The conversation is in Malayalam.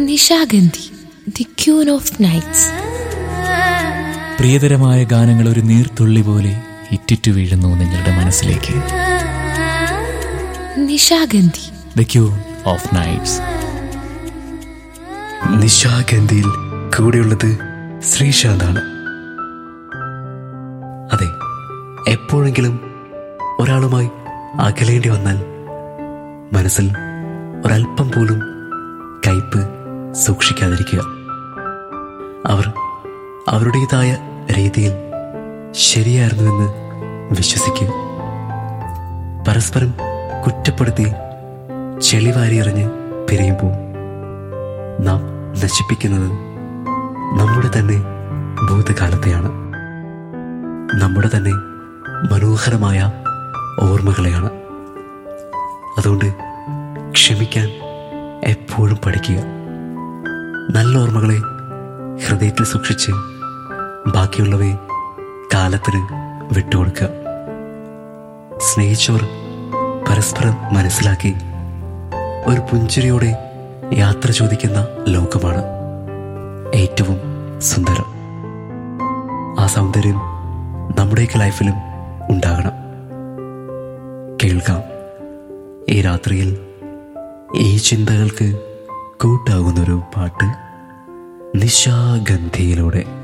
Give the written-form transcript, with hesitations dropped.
Nishagandhi, the queen of nights. പ്രിയതരമായ ഗാനങ്ങൾ ഒരു നീർത്തുള്ളി പോലെ ഇറ്റിറ്റു വീഴുന്നു നിങ്ങളുടെ മനസ്സിലേക്ക്. Nishagandhi, the queen of nights. നിശാഗന്ധിയിൽ കൂടെയുള്ളത് ശ്രീശാന്താണ്. അതെ, എപ്പോഴെങ്കിലും ഒരാളുമായി അകലേണ്ടി വന്നാൽ മനസ്സിൽ ഒരല്പം പോലും കയ്പ് സൂക്ഷിക്കാതിരിക്കുക. അവർ അവരുടേതായ രീതിയിൽ ശരിയായിരുന്നുവെന്ന് വിശ്വസിക്കുക. പരസ്പരം കുറ്റപ്പെടുത്തി ചെളിവാരിയെറിഞ്ഞ് പിരിയുമ്പോൾ നാം നശിപ്പിക്കുന്നത് നമ്മുടെ തന്നെ ഭൂതകാലത്തെയാണ്, നമ്മുടെ തന്നെ മനോഹരമായ ഓർമ്മകളെയാണ്. അതുകൊണ്ട് ക്ഷമിക്കാൻ എപ്പോഴും പഠിക്കുക. നല്ല ഓർമ്മകളെ ഹൃദയത്തിൽ സൂക്ഷിച്ച് ബാക്കിയുള്ളവയെ കാലത്തിന് വിട്ടുകൊടുക്കുക. സ്നേഹിച്ചവർ പരസ്പരം മനസ്സിലാക്കി ഒരു പുഞ്ചിരിയോടെ യാത്ര ചോദിക്കുന്ന ലോകമാണ് ഏറ്റവും സുന്ദരം. ആ സൗന്ദര്യം നമ്മുടെയൊക്കെ ലൈഫിലും ഉണ്ടാകണം. കേൾക്കാം ഈ രാത്രിയിൽ ഈ ചിന്തകൾക്ക് കൂട്ടാകുന്നൊരു പാട്ട് നിശാഗന്ധിയിലൂടെ.